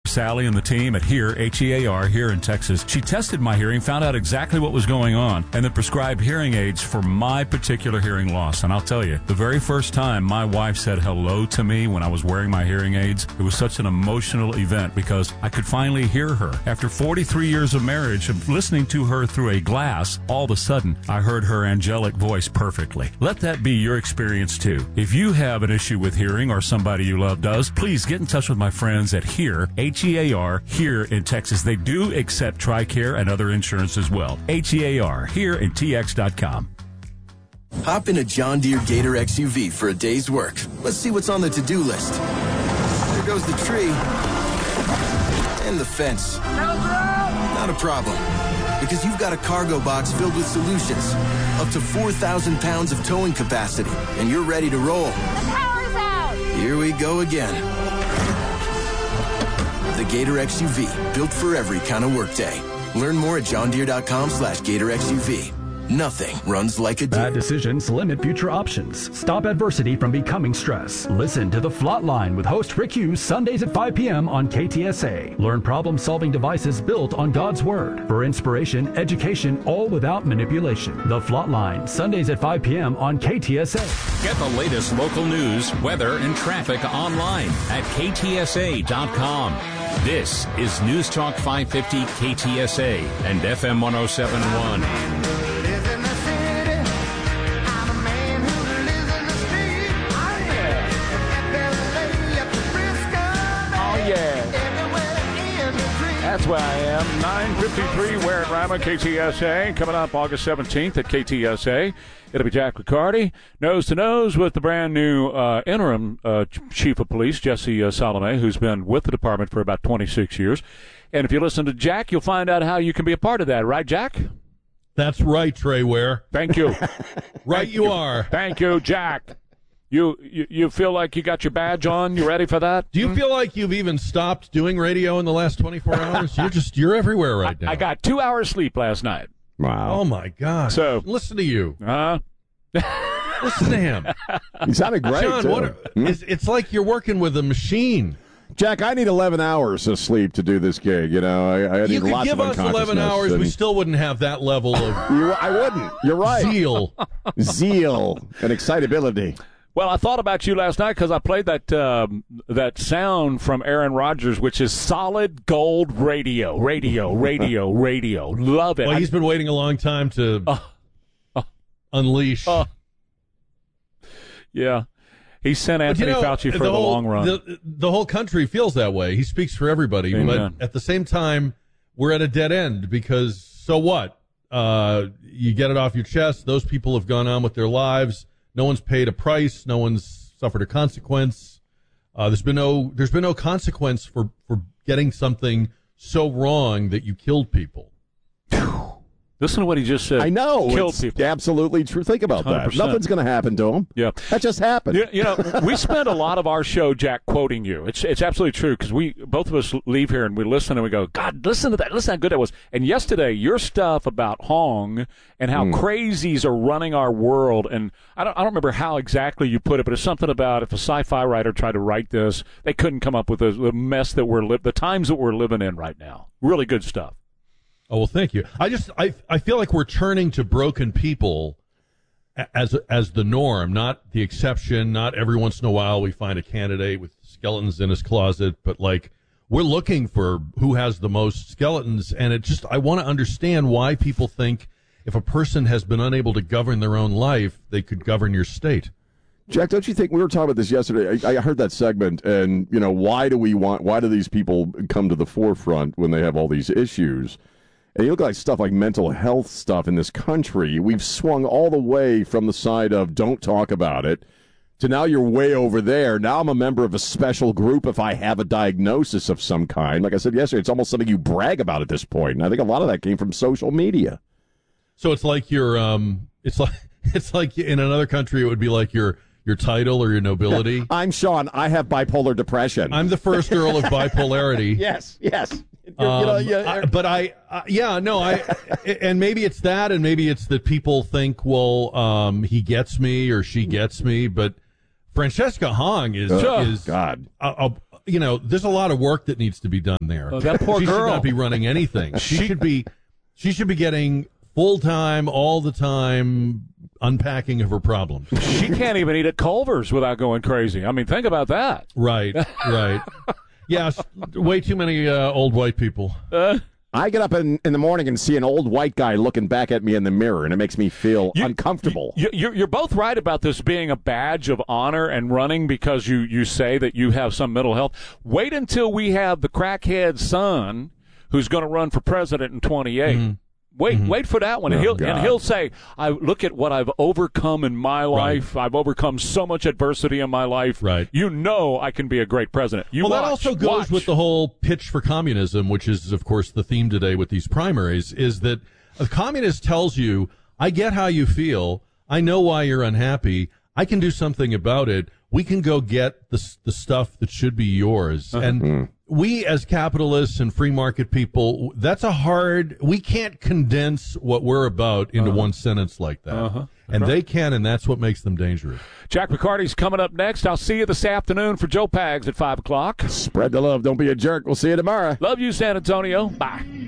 Sally and the team at HEAR here in Texas. She tested my hearing, found out exactly what was going on, and then prescribed hearing aids for my particular hearing loss. And I'll tell you, the very first time my wife said hello to me when I was wearing my hearing aids, it was such an emotional event because I could finally hear her. After 43 years of marriage, of listening to her through a glass, all of a sudden, I heard her angelic voice perfectly. Let that be your experience too. If you have an issue with hearing or somebody you love does, please get in touch with my friends at HEAR, HEAR, here in Texas. They do accept TRICARE and other insurance as well. HEAR, here in TX.com. Hop in a John Deere Gator XUV for a day's work. Let's see what's on the to-do list. There goes the tree. And the fence. Not a problem. Because you've got a cargo box filled with solutions. Up to 4,000 pounds of towing capacity. And you're ready to roll. The power's out! Here we go again. The Gator XUV, built for every kind of workday. Learn more at johndeere.com/Gator XUV. Nothing runs like a Deere. Bad decisions limit future options. Stop adversity from becoming stress. Listen to The Flot Line with host Rick Hughes Sundays at 5 p.m. on KTSA. Learn problem-solving devices built on God's Word. For inspiration, education, all without manipulation. The Flot Line, Sundays at 5 p.m. on KTSA. Get the latest local news, weather, and traffic online at KTSA.com. This is News Talk 550 KTSA and FM 107.1. That's where I am. 9:53, Ware and Rima, KTSA. Coming up August 17th at KTSA. It'll be Jack Riccardi, nose to nose with the brand new interim chief of police, Jesse Salome, who's been with the department for about 26 years. And if you listen to Jack, you'll find out how you can be a part of that. Right, Jack? That's right, Trey Ware. Thank you. Right, you are. Thank you, Jack. You feel like you got your badge on? You ready for that? Do you feel like you've even stopped doing radio in the last 24 hours? You're everywhere right now. I got 2 hours sleep last night. Wow. Oh, my gosh. So listen to you. Listen to him. He sounded great, John, it's like you're working with a machine. Jack, I need 11 hours of sleep to do this gig. You know, I need you could lots give of us 11 hours, we still wouldn't have that level of I wouldn't. You're right. Zeal and excitability. Well, I thought about you last night because I played that sound from Aaron Rodgers, which is solid gold radio. Love it. Well, he's been waiting a long time to unleash. Yeah. He sent Anthony Fauci for the long run. The whole country feels that way. He speaks for everybody. Amen. But at the same time, we're at a dead end because so what? You get it off your chest. Those people have gone on with their lives. No one's paid a price. No one's suffered a consequence. There's been no consequence for getting something so wrong that you killed people. Listen to what he just said. I know. Killed it's people. Absolutely true. Think about 100%. that. Nothing's going to happen to him. Yeah. That just happened. You know, we spend a lot of our show, Jack, quoting you. It's absolutely true because both of us leave here and we listen and we go, God, listen to that. Listen how good that was. And yesterday, your stuff about Hong and how crazies are running our world. And I don't remember how exactly you put it, but it's something about if a sci-fi writer tried to write this, they couldn't come up with the mess that the times that we're living in right now. Really good stuff. Oh, well, thank you. I feel like we're turning to broken people as the norm, not the exception. Not every once in a while we find a candidate with skeletons in his closet, but like we're looking for who has the most skeletons. And I want to understand why people think if a person has been unable to govern their own life, they could govern your state. Jack, don't you think we were talking about this yesterday? I heard that segment, and why do these people come to the forefront when they have all these issues? And you look at stuff like mental health stuff in this country. We've swung all the way from the side of don't talk about it to now you're way over there. Now I'm a member of a special group if I have a diagnosis of some kind. Like I said yesterday, it's almost something you brag about at this point. And I think a lot of that came from social media. So it's like it's like in another country it would be like your title or your nobility. I'm Sean. I have bipolar depression. I'm the first Earl of bipolarity. Yes. And maybe it's that, and maybe it's that people think, well, he gets me or she gets me, but Francesca Hong is God. there's a lot of work that needs to be done there. Oh, that poor she girl. Should not be running anything. She should be getting full-time, all the time unpacking of her problems. She can't even eat at Culver's without going crazy. I mean, think about that. Right. Yeah, way too many old white people. I get up in the morning and see an old white guy looking back at me in the mirror, and it makes me feel uncomfortable. You're both right about this being a badge of honor and running because you say that you have some mental health. Wait until we have the crackhead son who's going to run for president in 28. Mm-hmm. Wait for that one, and he'll say, "I look at what I've overcome in my life. Right. I've overcome so much adversity in my life. Right. I can be a great president." That also goes with the whole pitch for communism, which is, of course, the theme today with these primaries. Is that a communist tells you, "I get how you feel. I know why you're unhappy. I can do something about it. We can go get the stuff that should be yours." Uh-huh. And we as capitalists and free market people, we can't condense what we're about into one sentence like that. Uh-huh. And they can, and that's what makes them dangerous. Jack McCarty's coming up next. I'll see you this afternoon for Joe Pags at 5 o'clock. Spread the love. Don't be a jerk. We'll see you tomorrow. Love you, San Antonio. Bye.